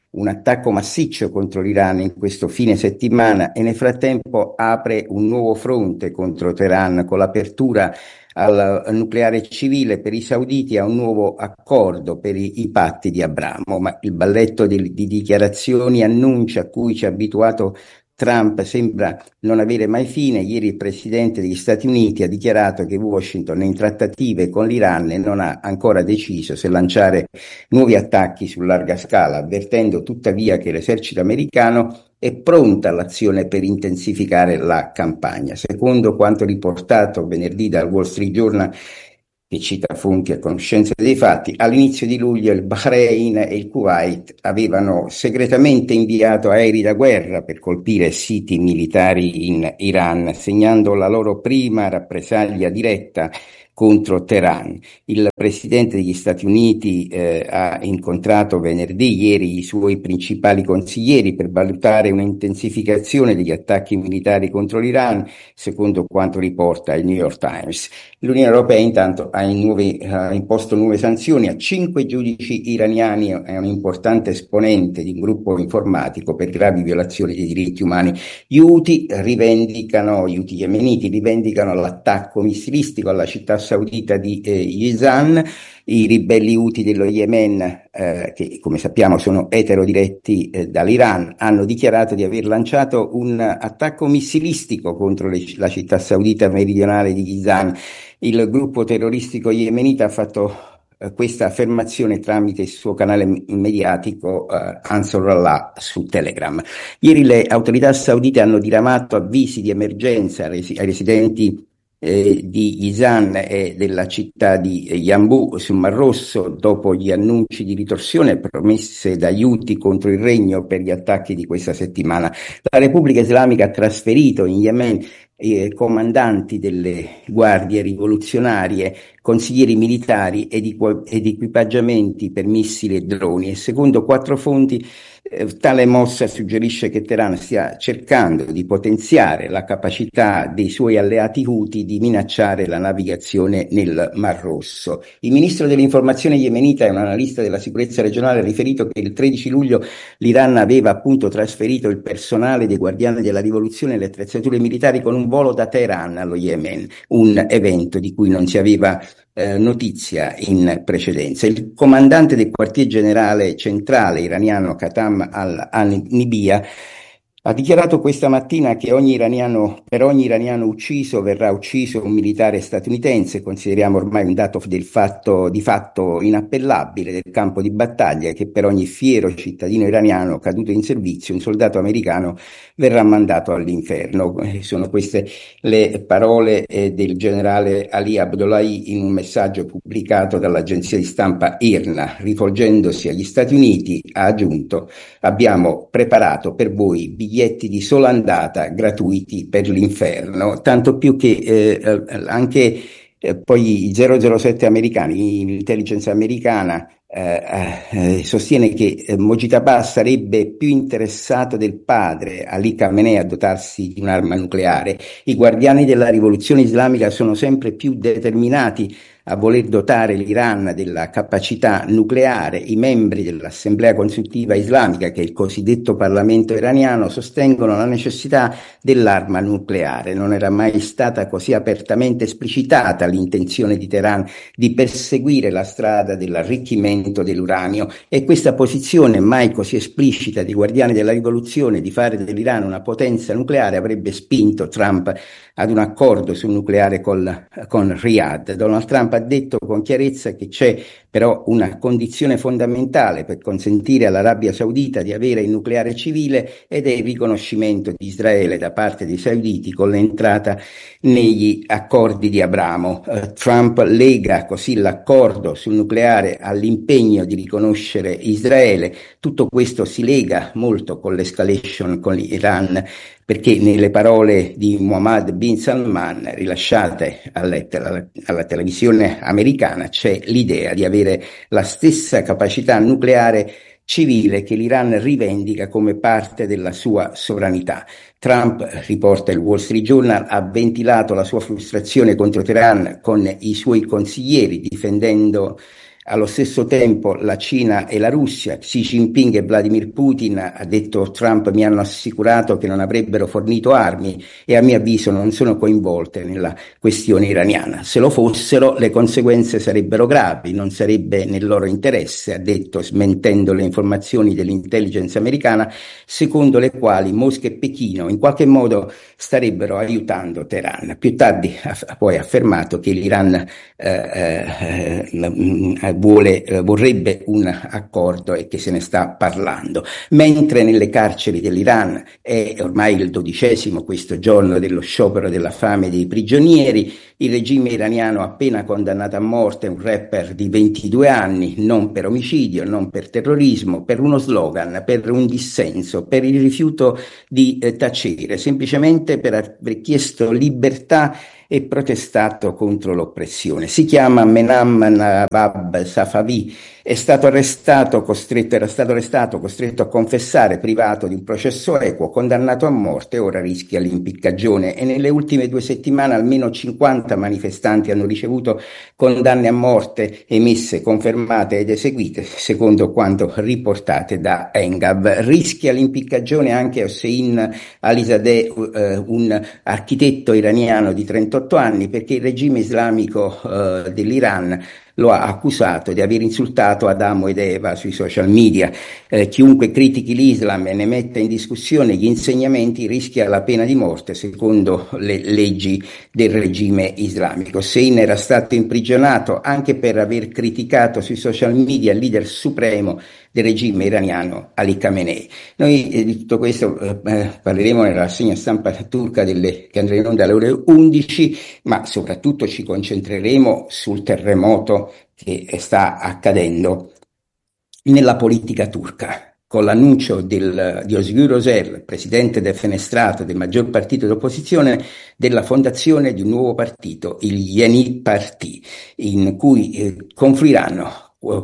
un attacco massiccio contro l'Iran in questo fine settimana e nel frattempo apre un nuovo fronte contro Teheran con l'apertura al nucleare civile per i sauditi a un nuovo accordo per i, i patti di Abramo, ma il balletto di, di dichiarazioni, annunci a cui ci ha abituato Trump sembra non avere mai fine. Ieri il presidente degli Stati Uniti ha dichiarato che Washington è in trattative con l'Iran e non ha ancora deciso se lanciare nuovi attacchi su larga scala, avvertendo tuttavia che l'esercito americano è pronta all'azione per intensificare la campagna. Secondo quanto riportato venerdì dal Wall Street Journal, che cita fonti a conoscenza dei fatti, all'inizio di luglio il Bahrain e il Kuwait avevano segretamente inviato aerei da guerra per colpire siti militari in Iran, segnando la loro prima rappresaglia diretta contro Teheran. Il presidente degli Stati Uniti eh, ha incontrato venerdì ieri i suoi principali consiglieri per valutare un'intensificazione degli attacchi militari contro l'Iran, secondo quanto riporta il New York Times. L'Unione Europea intanto ha, in nuove, ha imposto nuove sanzioni a cinque giudici iraniani e un importante esponente di un gruppo informatico per gravi violazioni dei diritti umani. Gli Houthi rivendicano, gli Houthi yemeniti rivendicano l'attacco missilistico alla città saudita di eh, Jizan. I ribelli Houthi dello Yemen, eh, che come sappiamo sono eterodiretti eh, dall'Iran, hanno dichiarato di aver lanciato un attacco missilistico contro le, la città saudita meridionale di Jizan. Il gruppo terroristico yemenita ha fatto eh, questa affermazione tramite il suo canale mediatico eh, Ansarullah su Telegram. Ieri le autorità saudite hanno diramato avvisi di emergenza ai, resi- ai residenti Eh, di Jizan e della città di Yanbu sul Mar Rosso dopo gli annunci di ritorsione promesse dagli Houthi contro il regno per gli attacchi di questa settimana. La Repubblica Islamica ha trasferito in Yemen eh, comandanti delle guardie rivoluzionarie, consiglieri militari ed, equ- ed equipaggiamenti per missili e droni, e secondo quattro fonti eh, tale mossa suggerisce che Teheran stia cercando di potenziare la capacità dei suoi alleati Houthi di minacciare la navigazione nel Mar Rosso. Il ministro dell'informazione yemenita e un analista della sicurezza regionale ha riferito che il tredici luglio l'Iran aveva appunto trasferito il personale dei guardiani della rivoluzione e le attrezzature militari con un volo da Teheran allo Yemen, un evento di cui non si aveva eh, notizia in precedenza. Il comandante del quartier generale centrale iraniano Qatam al-Anibia ha dichiarato questa mattina che ogni iraniano, per ogni iraniano ucciso verrà ucciso un militare statunitense. Consideriamo ormai un dato del fatto, di fatto inappellabile del campo di battaglia, che per ogni fiero cittadino iraniano caduto in servizio un soldato americano verrà mandato all'inferno. Sono queste le parole eh, del generale Ali Abdollahi in un messaggio pubblicato dall'agenzia di stampa I R N A. Rivolgendosi agli Stati Uniti ha aggiunto: abbiamo preparato per voi biglietti di sola andata gratuiti per l'inferno, tanto più che eh, anche eh, poi i zero zero sette americani, l'intelligence americana eh, eh, sostiene che eh, Mojtaba sarebbe più interessato del padre Ali Khamenei a dotarsi di un'arma nucleare. I guardiani della rivoluzione islamica sono sempre più determinati a voler dotare l'Iran della capacità nucleare. I membri dell'Assemblea Consultiva Islamica, che è il cosiddetto Parlamento iraniano, sostengono la necessità dell'arma nucleare. Non era mai stata così apertamente esplicitata l'intenzione di Teheran di perseguire la strada dell'arricchimento dell'uranio, e questa posizione mai così esplicita dei guardiani della rivoluzione di fare dell'Iran una potenza nucleare avrebbe spinto Trump ad un accordo sul nucleare col, con Riyadh. Donald Trump ha detto con chiarezza che c'è però una condizione fondamentale per consentire all'Arabia Saudita di avere il nucleare civile, ed è il riconoscimento di Israele da parte dei sauditi con l'entrata negli accordi di Abramo. Uh, Trump lega così l'accordo sul nucleare all'impegno di riconoscere Israele. Tutto questo si lega molto con l'escalation con l'Iran, perché nelle parole di Mohammed bin Salman rilasciate alle, alla, alla televisione americana c'è l'idea di avere la stessa capacità nucleare civile che l'Iran rivendica come parte della sua sovranità. Trump, riporta il Wall Street Journal, ha ventilato la sua frustrazione contro Teheran con i suoi consiglieri, difendendo Allo stesso tempo la Cina e la Russia, Xi Jinping e Vladimir Putin, ha detto Trump, mi hanno assicurato che non avrebbero fornito armi e a mio avviso non sono coinvolte nella questione iraniana. Se lo fossero, le conseguenze sarebbero gravi, non sarebbe nel loro interesse, ha detto, smentendo le informazioni dell'intelligence americana, secondo le quali Mosca e Pechino in qualche modo starebbero aiutando Teheran. Più tardi ha poi affermato che l'Iran eh, eh, vuole, eh, vorrebbe un accordo e che se ne sta parlando. Mentre nelle carceri dell'Iran è ormai il dodicesimo questo giorno dello sciopero della fame dei prigionieri, il regime iraniano ha appena condannato a morte un rapper di ventidue anni, non per omicidio, non per terrorismo, per uno slogan, per un dissenso, per il rifiuto di eh, tacere, semplicemente per aver chiesto libertà e protestato contro l'oppressione. Si chiama Menam Navab Safavi, è stato arrestato, costretto, era stato arrestato, costretto a confessare, privato di un processo equo, condannato a morte, ora rischia l'impiccagione e nelle ultime due settimane almeno cinquanta manifestanti hanno ricevuto condanne a morte emesse, confermate ed eseguite, secondo quanto riportate da Engav. Rischia l'impiccagione anche Hossein Alizadeh, eh, un architetto iraniano di trentotto anni, perché il regime islamico eh, dell'Iran lo ha accusato di aver insultato Adamo ed Eva sui social media. Eh, chiunque critichi l'Islam e ne metta in discussione gli insegnamenti rischia la pena di morte secondo le leggi del regime islamico. Hossein era stato imprigionato anche per aver criticato sui social media il leader supremo del regime iraniano Ali Khamenei. Noi eh, di tutto questo eh, parleremo nella rassegna stampa turca delle, che andrà in onda alle ore undici, ma soprattutto ci concentreremo sul terremoto che sta accadendo nella politica turca, con l'annuncio del, di Özgür Özel, presidente defenestrato del maggior partito d'opposizione, della fondazione di un nuovo partito, il Yeni Parti, in cui eh, confluiranno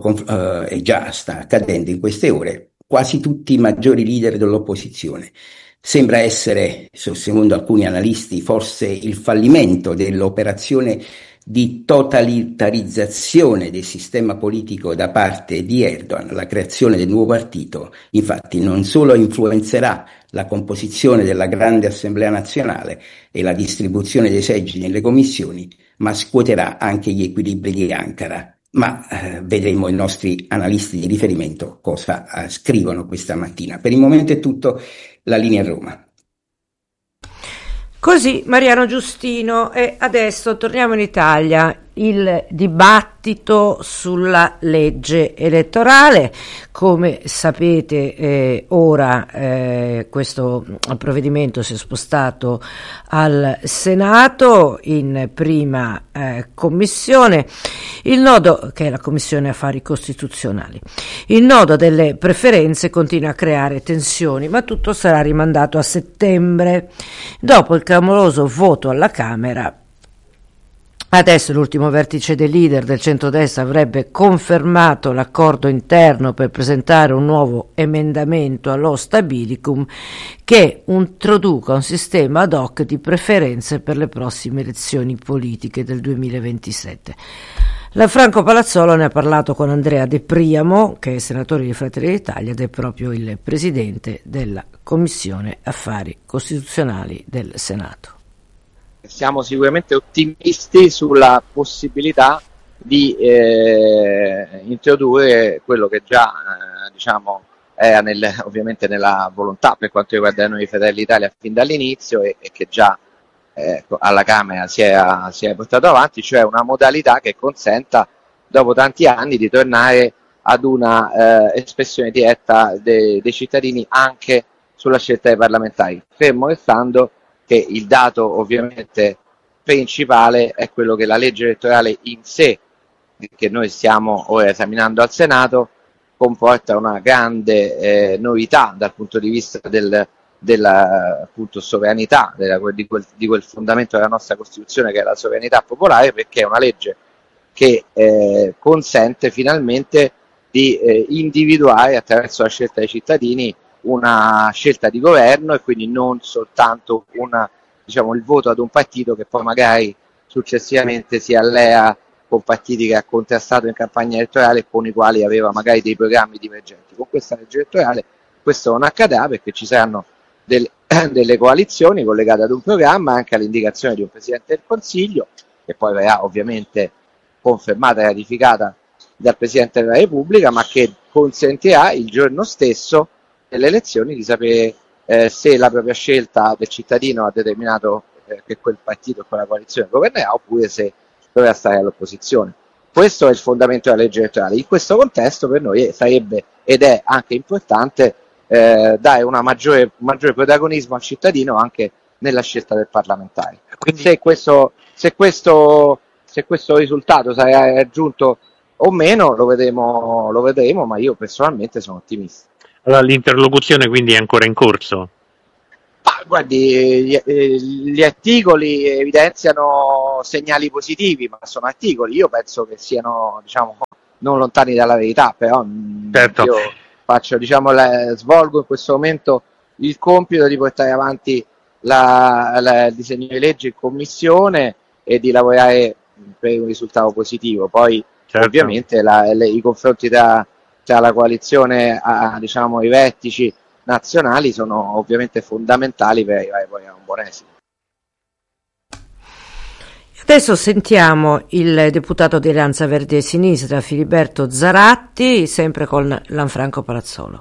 e eh, già sta accadendo in queste ore, quasi tutti i maggiori leader dell'opposizione. Sembra essere, secondo alcuni analisti, forse il fallimento dell'operazione di totalitarizzazione del sistema politico da parte di Erdogan. La creazione del nuovo partito, infatti, non solo influenzerà la composizione della grande assemblea nazionale e la distribuzione dei seggi nelle commissioni, ma scuoterà anche gli equilibri di Ankara. Ma eh, vedremo i nostri analisti di riferimento cosa eh, scrivono questa mattina. Per il momento è tutto, la linea a Roma. Così Mariano Giustino, e adesso torniamo in Italia. Il dibattito sulla legge elettorale, come sapete eh, ora eh, questo provvedimento si è spostato al Senato in prima eh, commissione, il nodo, che è la Commissione Affari Costituzionali, il nodo delle preferenze continua a creare tensioni, ma tutto sarà rimandato a settembre. Dopo il clamoroso voto alla Camera, adesso l'ultimo vertice dei leader del centrodestra avrebbe confermato l'accordo interno per presentare un nuovo emendamento allo Stabilicum che introduca un sistema ad hoc di preferenze per le prossime elezioni politiche del duemilaventisette. La Franco Palazzolo ne ha parlato con Andrea De Priamo, che è senatore di Fratelli d'Italia ed è proprio il presidente della Commissione Affari Costituzionali del Senato. Siamo sicuramente ottimisti sulla possibilità di eh, introdurre quello che già eh, diciamo era nel, ovviamente nella volontà per quanto riguarda noi Fratelli d'Italia fin dall'inizio e, e che già eh, alla Camera si era, si era portato avanti, cioè una modalità che consenta dopo tanti anni di tornare ad una eh, espressione diretta de, dei cittadini anche sulla scelta dei parlamentari, fermo restando che il dato ovviamente principale è quello che la legge elettorale in sé, che noi stiamo ora esaminando al Senato, comporta una grande eh, novità dal punto di vista del, della appunto, sovranità, della, di, quel, di quel fondamento della nostra Costituzione che è la sovranità popolare, perché è una legge che eh, consente finalmente di eh, individuare attraverso la scelta dei cittadini una scelta di governo e quindi non soltanto una, diciamo, il voto ad un partito che poi magari successivamente si allea con partiti che ha contrastato in campagna elettorale e con i quali aveva magari dei programmi divergenti. Con questa legge elettorale questo non accadrà, perché ci saranno del, delle coalizioni collegate ad un programma, anche all'indicazione di un Presidente del Consiglio, che poi verrà ovviamente confermata e ratificata dal Presidente della Repubblica, ma che consentirà il giorno stesso delle elezioni di sapere eh, se la propria scelta del cittadino ha determinato eh, che quel partito e quella coalizione governerà, oppure se dovrà stare all'opposizione. Questo è il fondamento della legge elettorale. In questo contesto per noi sarebbe ed è anche importante eh, dare una maggiore, un maggiore protagonismo al cittadino anche nella scelta del parlamentare. Quindi se questo, se questo, se questo risultato sarà raggiunto o meno lo vedremo, lo vedremo, ma io personalmente sono ottimista. Allora l'interlocuzione quindi è ancora in corso? Ma, guardi, gli, gli articoli evidenziano segnali positivi, ma sono articoli, io penso che siano, diciamo, non lontani dalla verità, però certo. Io faccio, diciamo, le, svolgo in questo momento il compito di portare avanti la, la, il disegno di legge in commissione e di lavorare per un risultato positivo. Poi certo. Ovviamente la, le, i confronti tra, tra la coalizione, a, diciamo, i vertici nazionali sono ovviamente fondamentali per arrivare poi a un buon esito. Adesso sentiamo il deputato di Alleanza Verdi e Sinistra Filiberto Zaratti, sempre con Lanfranco Palazzolo.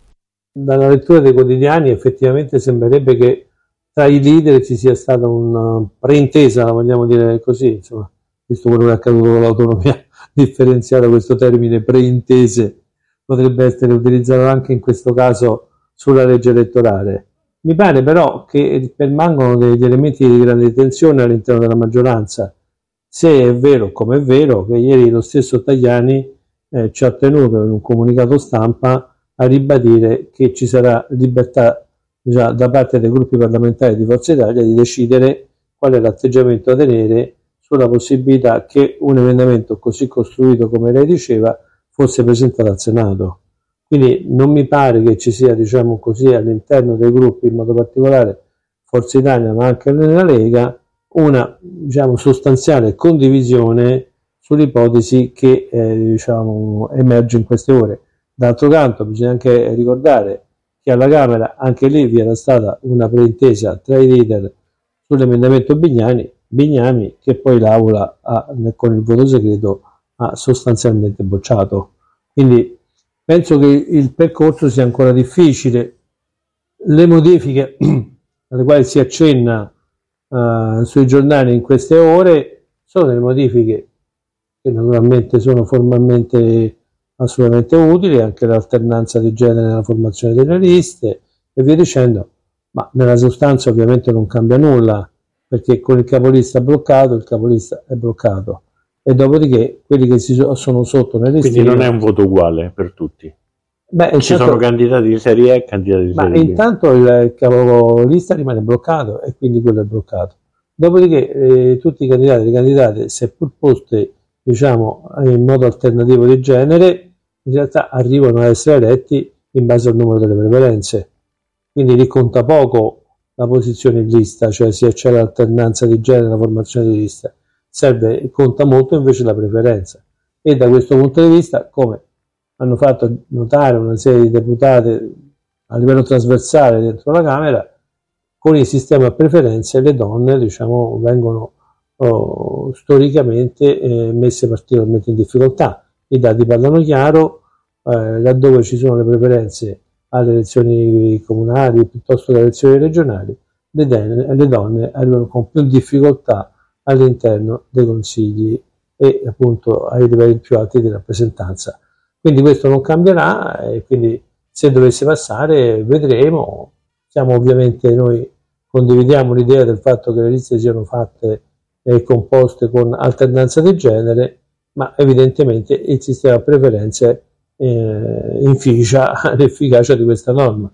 Dalla lettura dei quotidiani effettivamente sembrerebbe che tra i leader ci sia stata una preintesa, la vogliamo dire così, insomma, visto quello che è accaduto con l'autonomia differenziata, questo termine preintese potrebbe essere utilizzato anche in questo caso sulla legge elettorale. Mi pare però che permangono degli elementi di grande tensione all'interno della maggioranza, se è vero, come è vero, che ieri lo stesso Tajani eh, ci ha tenuto in un comunicato stampa a ribadire che ci sarà libertà già da parte dei gruppi parlamentari di Forza Italia di decidere qual è l'atteggiamento da tenere sulla possibilità che un emendamento così costruito come lei diceva fosse presentato al Senato. Quindi non mi pare che ci sia, diciamo così, all'interno dei gruppi, in modo particolare Forza Italia ma anche nella Lega, una, diciamo, sostanziale condivisione sull'ipotesi che eh, diciamo, emerge in queste ore. D'altro canto bisogna anche ricordare che alla Camera anche lì vi era stata una preintesa tra i leader sull'emendamento Bignami, Bignami che poi l'Aula ha, con il voto segreto ha sostanzialmente bocciato. Quindi penso che il percorso sia ancora difficile. Le modifiche alle quali si accenna uh, sui giornali in queste ore sono delle modifiche che naturalmente sono formalmente assolutamente utili, anche l'alternanza di genere nella formazione delle liste e via dicendo, ma nella sostanza ovviamente non cambia nulla, perché con il capolista bloccato il capolista è bloccato. E dopodiché quelli che si sono sotto nelle quindi stime, non è un voto uguale per tutti. Beh, ci intanto, sono candidati di serie E e candidati di ma serie B. Intanto il capolista rimane bloccato e quindi quello è bloccato. Dopodiché eh, tutti i candidati e le candidate, seppur poste, diciamo, in modo alternativo di genere, in realtà arrivano a essere eletti in base al numero delle preferenze. Quindi lì conta poco la posizione in lista, cioè se c'è l'alternanza di genere, la formazione di lista. Serve, conta molto invece la preferenza, e da questo punto di vista, come hanno fatto notare una serie di deputate a livello trasversale dentro la Camera, con il sistema a preferenze le donne, diciamo, vengono oh, storicamente eh, messe particolarmente in difficoltà. I dati parlano chiaro, eh, laddove ci sono le preferenze alle elezioni comunali piuttosto che alle elezioni regionali, le, den- le donne arrivano con più difficoltà all'interno dei consigli e appunto ai livelli più alti di rappresentanza. Quindi questo non cambierà e quindi se dovesse passare vedremo. Siamo ovviamente, noi condividiamo l'idea del fatto che le liste siano fatte e composte con alternanza di genere, ma evidentemente il sistema a preferenze eh, inficia l'efficacia di questa norma.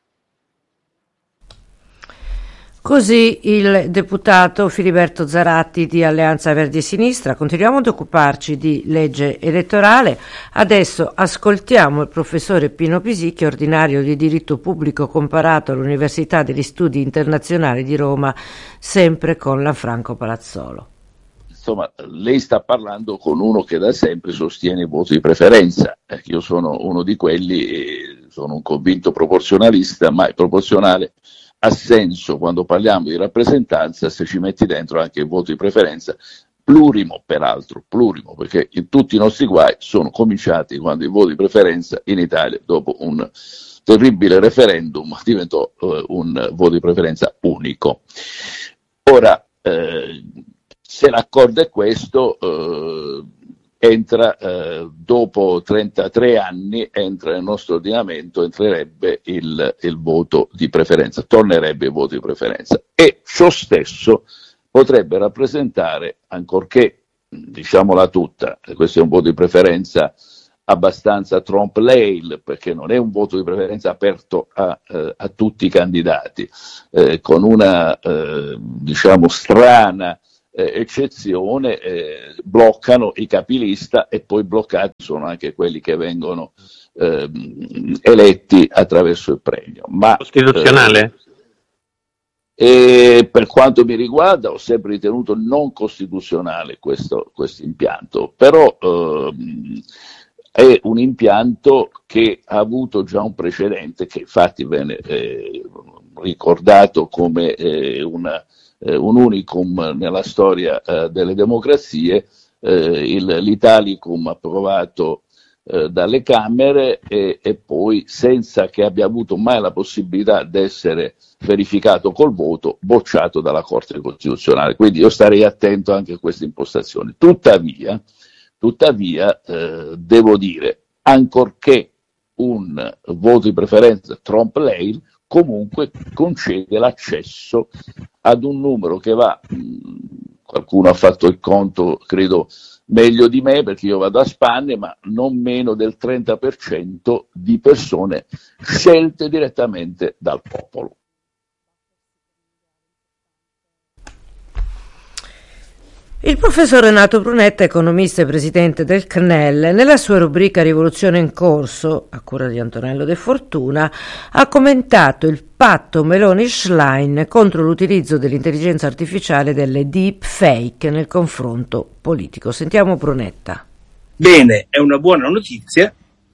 Così il deputato Filiberto Zaratti di Alleanza Verdi e Sinistra. Continuiamo ad occuparci di legge elettorale. Adesso ascoltiamo il professore Pino Pisicchi, ordinario di diritto pubblico comparato all'Università degli Studi Internazionali di Roma, sempre con Lanfranco Palazzolo. insomma, lei sta parlando con uno che da sempre sostiene il voto di preferenza. Eh, io sono uno di quelli, eh, sono un convinto proporzionalista, ma il proporzionale ha senso quando parliamo di rappresentanza se ci metti dentro anche il voto di preferenza, plurimo peraltro, plurimo, perché in tutti i nostri guai sono cominciati quando il voto di preferenza in Italia, dopo un terribile referendum, diventò eh, un voto di preferenza unico. Ora, eh, se l'accordo è questo, eh, entra eh, dopo trentatré anni, entra nel nostro ordinamento, entrerebbe il, il voto di preferenza, tornerebbe il voto di preferenza, e ciò stesso potrebbe rappresentare, ancorché, diciamola tutta, questo è un voto di preferenza abbastanza trompe-l'œil, perché non è un voto di preferenza aperto a, eh, a tutti i candidati, eh, con una eh, diciamo strana eh, eccezione, eh, bloccano i capilista e poi bloccati sono anche quelli che vengono eh, eletti attraverso il premio. Ma, costituzionale? eh, e per quanto mi riguarda ho sempre ritenuto non costituzionale questo, questo impianto, però ehm, è un impianto che ha avuto già un precedente, che infatti viene eh, ricordato come eh, una, eh, un unicum nella storia eh, delle democrazie, eh, il, l'Italicum approvato eh, dalle Camere e, e poi, senza che abbia avuto mai la possibilità di essere verificato col voto, bocciato dalla Corte Costituzionale. Quindi io starei attento anche a questa impostazione. Tuttavia, Tuttavia, eh, devo dire, ancorché un voto di preferenza trompe-l'œil, comunque concede l'accesso ad un numero che va, mh, qualcuno ha fatto il conto, credo meglio di me, perché io vado a spanne, ma non meno del trenta per cento di persone scelte direttamente dal popolo. Il professor Renato Brunetta, economista e presidente del C N E L, nella sua rubrica Rivoluzione in corso, a cura di Antonello De Fortuna, ha commentato il patto Meloni-Schlein contro l'utilizzo dell'intelligenza artificiale e delle deepfake nel confronto politico. Sentiamo Brunetta. Bene, è una buona notizia,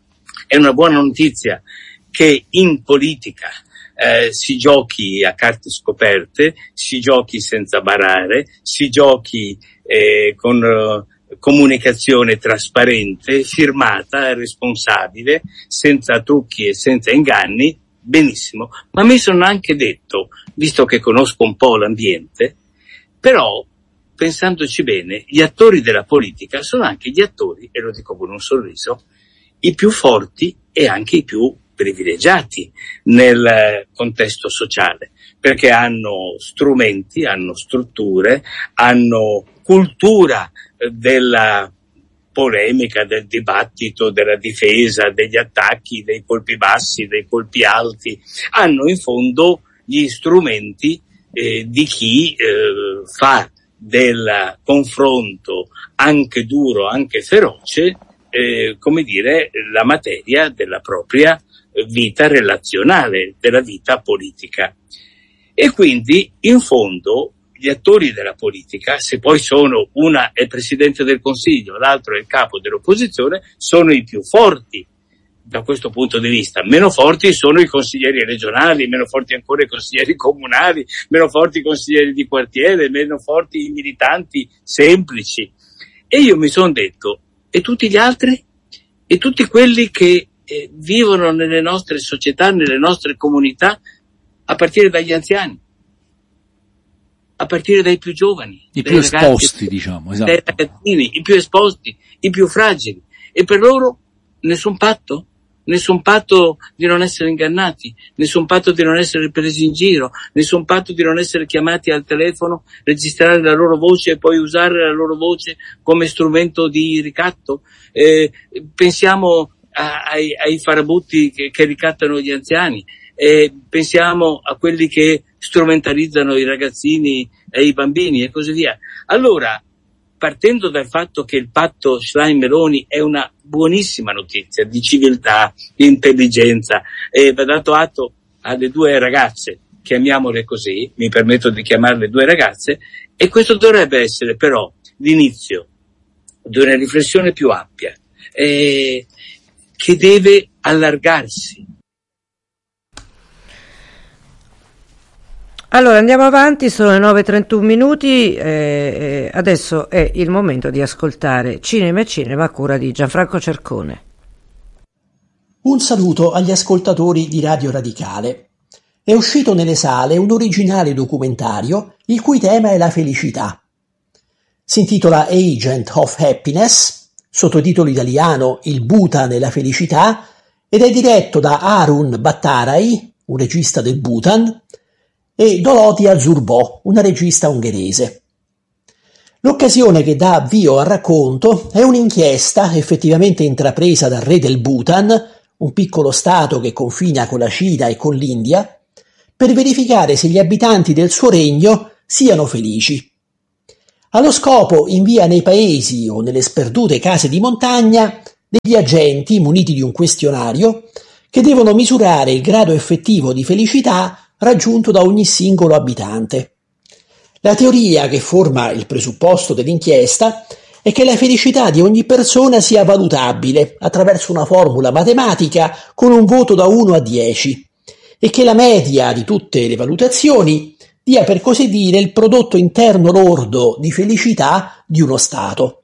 è una buona notizia che in politica Eh, si giochi a carte scoperte, si giochi senza barare, si giochi eh, con uh, comunicazione trasparente, firmata, responsabile, senza trucchi e senza inganni, benissimo. Ma mi sono anche detto, visto che conosco un po' l'ambiente, però, pensandoci bene, gli attori della politica sono anche gli attori, e lo dico con un sorriso, i più forti e anche i più privilegiati nel contesto sociale, perché hanno strumenti, hanno strutture, hanno cultura della polemica, del dibattito, della difesa, degli attacchi, dei colpi bassi, dei colpi alti, hanno in fondo gli strumenti eh, di chi eh, fa del confronto anche duro, anche feroce, eh, come dire, la materia della propria vita relazionale, della vita politica. E quindi, in fondo, gli attori della politica, se poi sono, una è il Presidente del Consiglio, l'altro è il capo dell'opposizione, sono i più forti da questo punto di vista. Meno forti sono i consiglieri regionali, meno forti ancora i consiglieri comunali, meno forti i consiglieri di quartiere, meno forti i militanti semplici. E io mi sono detto, e tutti gli altri? E tutti quelli che eh, vivono nelle nostre società, nelle nostre comunità, a partire dagli anziani, a partire dai più giovani, i più ragazzi, esposti, diciamo, esatto. Dai ragazzini, i più esposti, i più fragili. E per loro nessun patto? Nessun patto di non essere ingannati, nessun patto di non essere presi in giro, nessun patto di non essere chiamati al telefono, registrare la loro voce e poi usare la loro voce come strumento di ricatto. Eh, pensiamo a, ai, ai farabutti che, che ricattano gli anziani, eh, pensiamo a quelli che strumentalizzano i ragazzini e i bambini e così via. Allora, partendo dal fatto che il patto Schlein-Meloni è una buonissima notizia di civiltà, di intelligenza, e va dato atto alle due ragazze, chiamiamole così, mi permetto di chiamarle due ragazze, e questo dovrebbe essere però l'inizio di una riflessione più ampia, eh, che deve allargarsi. Allora andiamo avanti, sono le nove e trentuno minuti, eh, adesso è il momento di ascoltare Cinema e Cinema a cura di Gianfranco Cercone. Un saluto agli ascoltatori di Radio Radicale. È uscito nelle sale un originale documentario il cui tema è la felicità. Si intitola Agent of Happiness, sottotitolo italiano Il Bhutan e la felicità, ed è diretto da Arun Bhattarai, un regista del Bhutan, e Dorothea Zurbò, una regista ungherese. L'occasione che dà avvio al racconto è un'inchiesta effettivamente intrapresa dal re del Bhutan, un piccolo stato che confina con la Cina e con l'India, per verificare se gli abitanti del suo regno siano felici. Allo scopo invia nei paesi o nelle sperdute case di montagna degli agenti muniti di un questionario che devono misurare il grado effettivo di felicità raggiunto da ogni singolo abitante. La teoria che forma il presupposto dell'inchiesta è che la felicità di ogni persona sia valutabile attraverso una formula matematica con un voto da uno a dieci e che la media di tutte le valutazioni dia per così dire il prodotto interno lordo di felicità di uno Stato.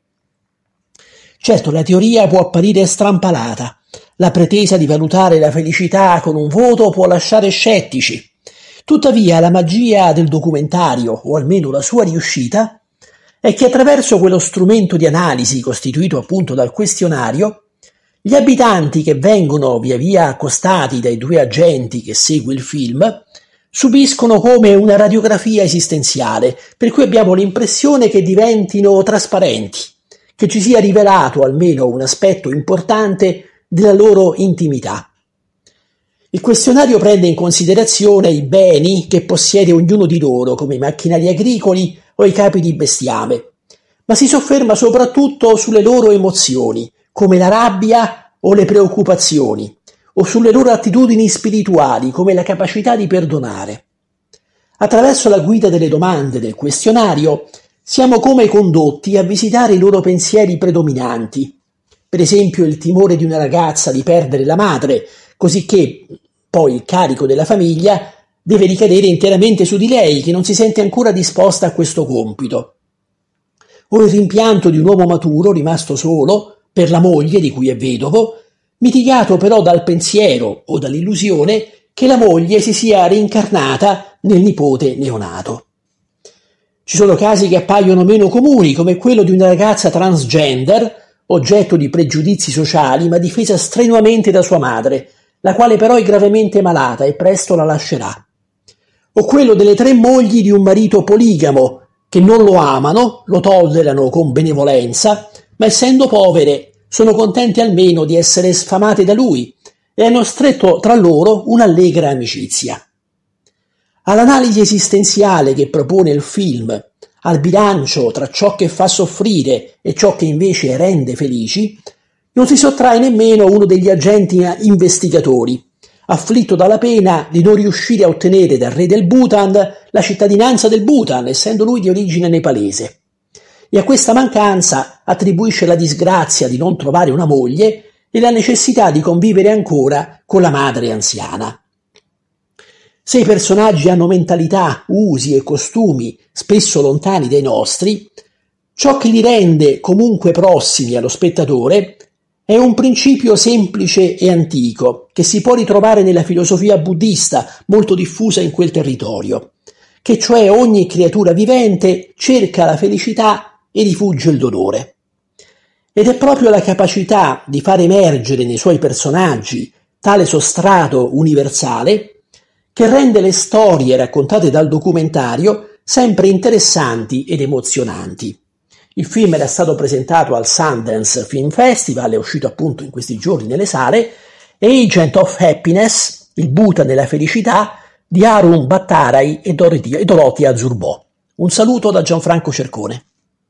Certo, la teoria può apparire strampalata, la pretesa di valutare la felicità con un voto può lasciare scettici. Tuttavia la magia del documentario, o almeno la sua riuscita, è che attraverso quello strumento di analisi costituito appunto dal questionario, gli abitanti che vengono via via accostati dai due agenti che segue il film subiscono come una radiografia esistenziale, per cui abbiamo l'impressione che diventino trasparenti, che ci sia rivelato almeno un aspetto importante della loro intimità. Il questionario prende in considerazione i beni che possiede ognuno di loro, come i macchinari agricoli o i capi di bestiame, ma si sofferma soprattutto sulle loro emozioni, come la rabbia o le preoccupazioni, o sulle loro attitudini spirituali, come la capacità di perdonare. Attraverso la guida delle domande del questionario, siamo come condotti a visitare i loro pensieri predominanti, per esempio il timore di una ragazza di perdere la madre, cosicché poi il carico della famiglia deve ricadere interamente su di lei, che non si sente ancora disposta a questo compito. O il rimpianto di un uomo maturo rimasto solo per la moglie di cui è vedovo, mitigato però dal pensiero o dall'illusione che la moglie si sia reincarnata nel nipote neonato. Ci sono casi che appaiono meno comuni, come quello di una ragazza transgender, oggetto di pregiudizi sociali, ma difesa strenuamente da sua madre, la quale però è gravemente malata e presto la lascerà. O quello delle tre mogli di un marito poligamo, che non lo amano, lo tollerano con benevolenza, ma essendo povere sono contente almeno di essere sfamate da lui e hanno stretto tra loro un'allegra amicizia. All'analisi esistenziale che propone il film, al bilancio tra ciò che fa soffrire e ciò che invece rende felici, non si sottrae nemmeno uno degli agenti investigatori, afflitto dalla pena di non riuscire a ottenere dal re del Bhutan la cittadinanza del Bhutan, essendo lui di origine nepalese. E a questa mancanza attribuisce la disgrazia di non trovare una moglie e la necessità di convivere ancora con la madre anziana. Se i personaggi hanno mentalità, usi e costumi spesso lontani dai nostri, ciò che li rende comunque prossimi allo spettatore è un principio semplice e antico che si può ritrovare nella filosofia buddista molto diffusa in quel territorio, che cioè ogni creatura vivente cerca la felicità e rifugge il dolore. Ed è proprio la capacità di far emergere nei suoi personaggi tale sostrato universale che rende le storie raccontate dal documentario sempre interessanti ed emozionanti. Il film era stato presentato al Sundance Film Festival, è uscito appunto in questi giorni nelle sale, Agent of Happiness, il Bhutan della felicità, di Arun Bhattarai e Dorothea Zurbò. Un saluto da Gianfranco Cercone.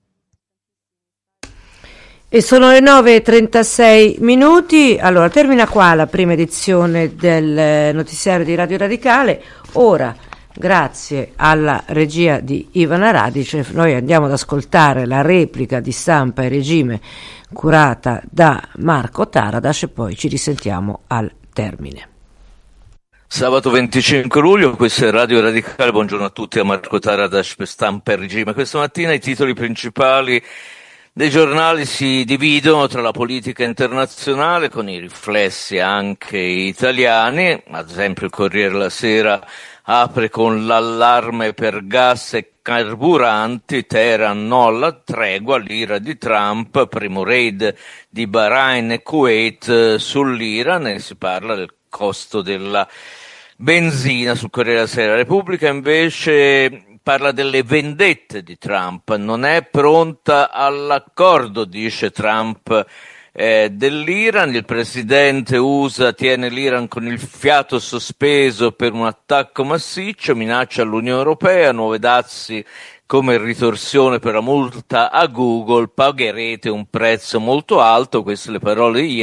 E sono le nove e trentasei minuti, allora termina qua la prima edizione del notiziario di Radio Radicale. Ora Grazie alla regia di Ivana Radic, noi andiamo ad ascoltare la replica di Stampa e Regime curata da Marco Taradas e poi ci risentiamo al termine. Sabato venticinque luglio, questa è Radio Radicale, buongiorno a tutti, a Marco Taradas per Stampa e Regime. Questa mattina i titoli principali dei giornali si dividono tra la politica internazionale con i riflessi anche italiani, ad esempio il Corriere della Sera apre con l'allarme per gas e carburanti, Teheran no alla tregua, l'ira di Trump, primo raid di Bahrain e Kuwait sull'Iran e si parla del costo della benzina. Sul Corriere della Sera. La Repubblica invece parla delle vendette di Trump, non è pronta all'accordo, dice Trump, eh, dell'Iran, il presidente U S A tiene l'Iran con il fiato sospeso per un attacco massiccio, minaccia all'Unione Europea, nuove dazi come ritorsione per la multa a Google, pagherete un prezzo molto alto, queste le parole di ieri.